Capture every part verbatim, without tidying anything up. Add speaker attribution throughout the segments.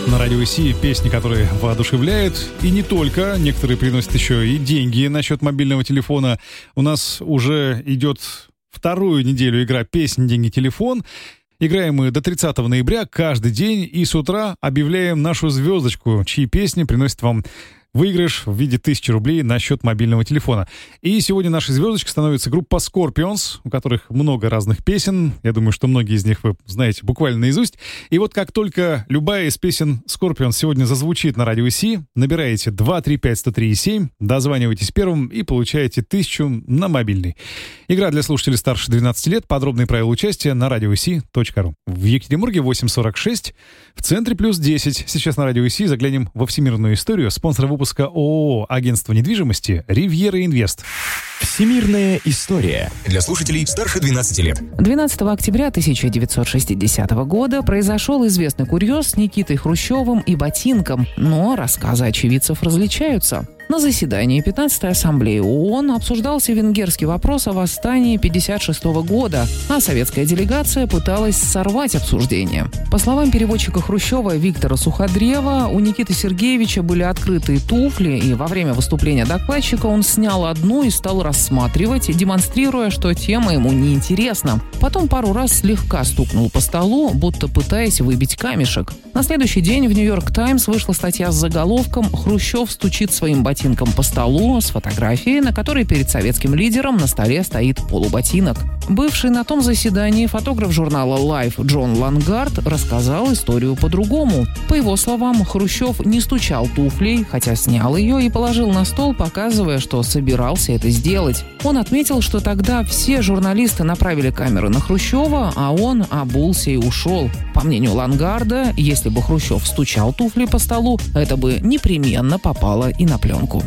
Speaker 1: На радио Си песни, которые воодушевляют. И не только. Некоторые приносят еще и деньги на счет мобильного телефона. У нас уже идет вторую неделю игра «Песни, деньги, телефон». Играем мы до тридцатого ноября каждый день. И с утра объявляем нашу звездочку, чьи песни приносят вам выигрыш в виде тысячи рублей на счет мобильного телефона. И сегодня нашей звездочкой становится группа Scorpions, у которых много разных песен. Я думаю, что многие из них вы знаете буквально наизусть. И вот как только любая из песен Scorpions сегодня зазвучит на радио Си, набираете два три пять сто три семь, дозваниваетесь первым и получаете тысячу на мобильный. Игра для слушателей старше двенадцати лет. Подробные правила участия на радиоси точка ру. В Екатеринбурге восемь сорок шесть, в центре плюс десять. Сейчас на радио Си заглянем во всемирную историю. Спонсор выпуска ООО «Агентство недвижимости» «Ривьера Инвест».
Speaker 2: Всемирная история для слушателей старше двенадцати лет.
Speaker 3: двенадцатого октября тысяча девятьсот шестидесятого года произошел известный курьез с Никитой Хрущевым и ботинком, но рассказы очевидцев различаются. На заседании пятнадцатой ассамблеи ООН обсуждался венгерский вопрос о восстании пятьдесят шестого года, а советская делегация пыталась сорвать обсуждение. По словам переводчика Хрущева Виктора Суходрева, у Никиты Сергеевича были открытые туфли, и во время выступления докладчика он снял одну и стал рассматривать, демонстрируя, что тема ему неинтересна. Потом пару раз слегка стукнул по столу, будто пытаясь выбить камешек. На следующий день в «Нью-Йорк Таймс» вышла статья с заголовком «Хрущев стучит своим ботинком по столу» с фотографией, на которой перед советским лидером на столе стоит полуботинок. Бывший на том заседании фотограф журнала Life Джон Лангард рассказал историю по-другому. По его словам, Хрущев не стучал туфлей, хотя снял ее и положил на стол, показывая, что собирался это сделать. Он отметил, что тогда все журналисты направили камеры на Хрущева, а он обулся и ушел. По мнению Лангарда, если бы Хрущев стучал туфли по столу, это бы непременно попало и на пленку.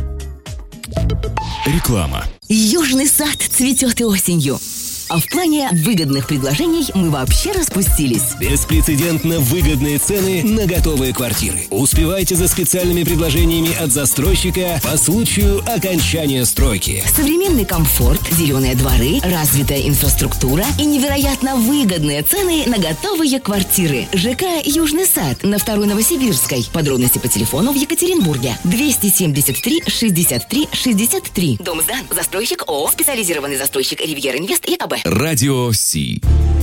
Speaker 2: Реклама.
Speaker 4: Южный сад цветет и осенью. А в плане выгодных предложений мы вообще распустились.
Speaker 5: Беспрецедентно выгодные цены на готовые квартиры. Успевайте за специальными предложениями от застройщика по случаю окончания стройки.
Speaker 4: Современный комфорт, зеленые дворы, развитая инфраструктура и невероятно выгодные цены на готовые квартиры. ЖК «Южный сад» на второй Новосибирской. Подробности по телефону в Екатеринбурге. двести семьдесят три шестьдесят три шестьдесят три. Дом сдан. Застройщик ООО. Специализированный застройщик «Ривьера Инвест» ЕКБ.
Speaker 2: Радио Си.